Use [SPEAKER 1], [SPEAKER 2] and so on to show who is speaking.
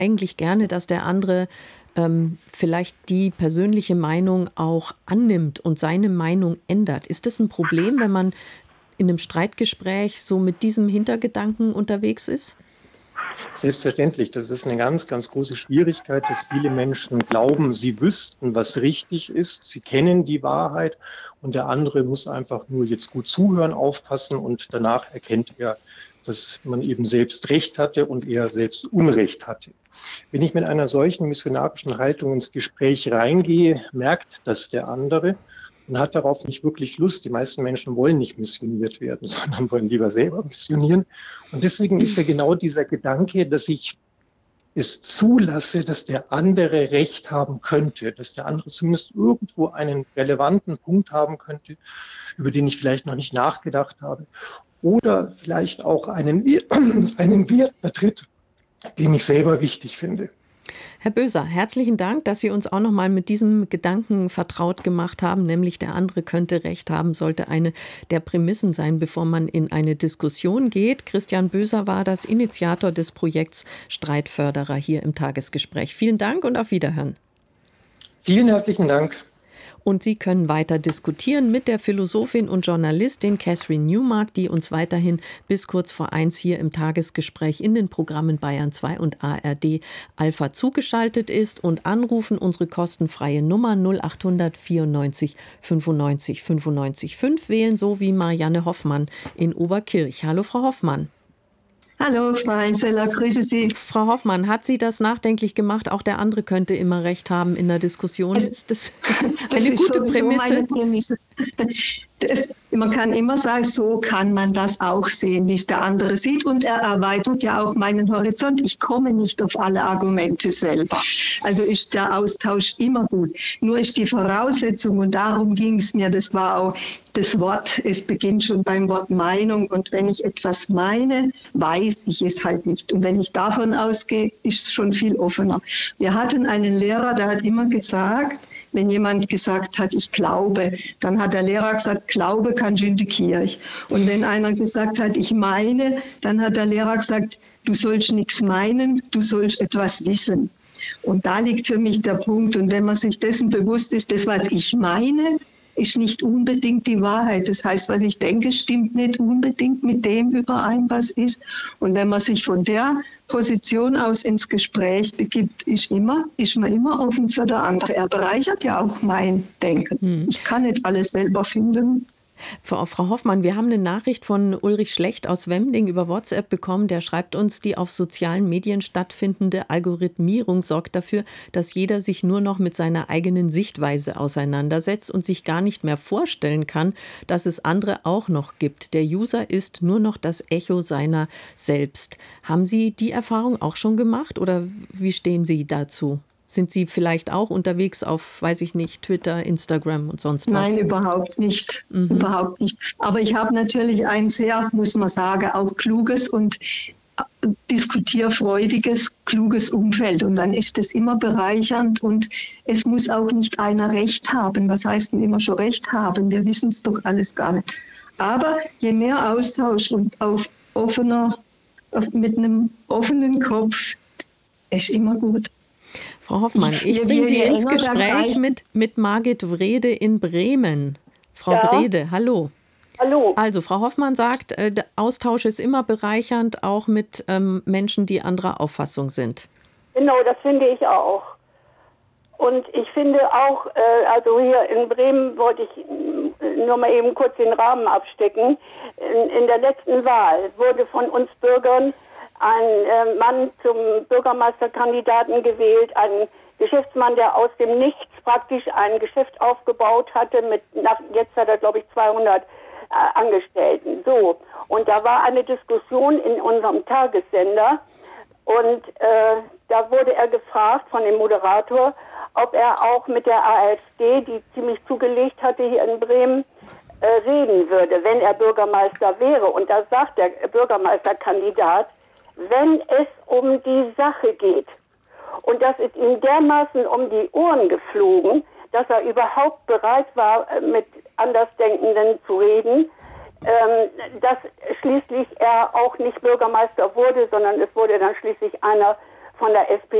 [SPEAKER 1] eigentlich gerne, dass der andere vielleicht die persönliche Meinung auch annimmt und seine Meinung ändert. Ist das ein Problem, wenn man in einem Streitgespräch so mit diesem Hintergedanken unterwegs ist?
[SPEAKER 2] Selbstverständlich, das ist eine ganz, ganz große Schwierigkeit, dass viele Menschen glauben, sie wüssten, was richtig ist, sie kennen die Wahrheit und der andere muss einfach nur jetzt gut zuhören, aufpassen und danach erkennt er, dass man eben selbst Recht hatte und er selbst Unrecht hatte. Wenn ich mit einer solchen missionarischen Haltung ins Gespräch reingehe, merkt das der andere und hat darauf nicht wirklich Lust. Die meisten Menschen wollen nicht missioniert werden, sondern wollen lieber selber missionieren. Und deswegen ist ja genau dieser Gedanke, dass ich es zulasse, dass der andere Recht haben könnte, dass der andere zumindest irgendwo einen relevanten Punkt haben könnte, über den ich vielleicht noch nicht nachgedacht habe. Oder vielleicht auch einen Wert vertritt, den ich selber wichtig finde.
[SPEAKER 1] Herr Böser, herzlichen Dank, dass Sie uns auch noch mal mit diesem Gedanken vertraut gemacht haben, nämlich der andere könnte Recht haben, sollte eine der Prämissen sein, bevor man in eine Diskussion geht. Christian Böser war das Initiator des Projekts Streitförderer hier im Tagesgespräch. Vielen Dank und auf Wiederhören.
[SPEAKER 2] Vielen herzlichen Dank.
[SPEAKER 1] Und Sie können weiter diskutieren mit der Philosophin und Journalistin Catherine Newmark, die uns weiterhin bis kurz vor 1 hier im Tagesgespräch in den Programmen Bayern 2 und ARD Alpha zugeschaltet ist. Und anrufen unsere kostenfreie Nummer 0800 94 95 95 5 wählen, so wie Marianne Hoffmann in Oberkirch. Hallo, Frau Hoffmann.
[SPEAKER 3] Hallo, Frau Heinzeller, grüße Sie.
[SPEAKER 1] Frau Hoffmann, hat Sie das nachdenklich gemacht? Auch der andere könnte immer Recht haben in der Diskussion. Ist das eine gute Prämisse?
[SPEAKER 3] Meine Prämisse. Man kann immer sagen, so kann man das auch sehen, wie es der andere sieht. Und er erweitert ja auch meinen Horizont. Ich komme nicht auf alle Argumente selber. Also ist der Austausch immer gut. Nur ist die Voraussetzung, und darum ging es mir, das war auch das Wort, es beginnt schon beim Wort Meinung. Und wenn ich etwas meine, weiß ich es halt nicht. Und wenn ich davon ausgehe, ist es schon viel offener. Wir hatten einen Lehrer, der hat immer gesagt, wenn jemand gesagt hat, ich glaube, dann hat der Lehrer gesagt, Glaube kannst du in die Kirche. Und wenn einer gesagt hat, ich meine, dann hat der Lehrer gesagt, du sollst nichts meinen, du sollst etwas wissen. Und da liegt für mich der Punkt. Und wenn man sich dessen bewusst ist, das, was ich meine, ist nicht unbedingt die Wahrheit. Das heißt, was ich denke, stimmt nicht unbedingt mit dem überein, was ist. Und wenn man sich von der Position aus ins Gespräch begibt, ist man immer offen für der andere. Er bereichert ja auch mein Denken. Ich kann nicht alles selber finden.
[SPEAKER 1] Frau Hoffmann, wir haben eine Nachricht von Ulrich Schlecht aus Wemding über WhatsApp bekommen. Der schreibt uns, die auf sozialen Medien stattfindende Algorithmierung sorgt dafür, dass jeder sich nur noch mit seiner eigenen Sichtweise auseinandersetzt und sich gar nicht mehr vorstellen kann, dass es andere auch noch gibt. Der User ist nur noch das Echo seiner selbst. Haben Sie die Erfahrung auch schon gemacht oder wie stehen Sie dazu? Sind Sie vielleicht auch unterwegs auf, weiß ich nicht, Twitter, Instagram und sonst was?
[SPEAKER 3] Nein, überhaupt nicht. Überhaupt nicht. Aber ich habe natürlich ein sehr, muss man sagen, auch kluges und diskutierfreudiges, kluges Umfeld. Und dann ist es immer bereichernd und es muss auch nicht einer Recht haben. Was heißt denn immer schon Recht haben? Wir wissen es doch alles gar nicht. Aber je mehr Austausch und mit einem offenen Kopf, ist immer gut.
[SPEAKER 1] Frau Hoffmann, ich bringe Sie ins Gespräch mit Margit Wrede in Bremen. Frau Wrede, hallo.
[SPEAKER 4] Hallo.
[SPEAKER 1] Also, Frau Hoffmann sagt, der Austausch ist immer bereichernd, auch mit Menschen, die anderer Auffassung sind.
[SPEAKER 4] Genau, das finde ich auch. Und ich finde auch, also hier in Bremen wollte ich nur mal eben kurz den Rahmen abstecken. In der letzten Wahl wurde von uns Bürgern ein Mann zum Bürgermeisterkandidaten gewählt, ein Geschäftsmann, der aus dem Nichts praktisch ein Geschäft aufgebaut hatte jetzt hat er, glaube ich, 200 Angestellten. So. Und da war eine Diskussion in unserem Tagessender und da wurde er gefragt von dem Moderator, ob er auch mit der AfD, die ziemlich zugelegt hatte hier in Bremen, reden würde, wenn er Bürgermeister wäre. Und da sagt der Bürgermeisterkandidat, wenn es um die Sache geht. Und das ist ihm dermaßen um die Ohren geflogen, dass er überhaupt bereit war, mit Andersdenkenden zu reden, dass schließlich er auch nicht Bürgermeister wurde, sondern es wurde dann schließlich einer von der SPD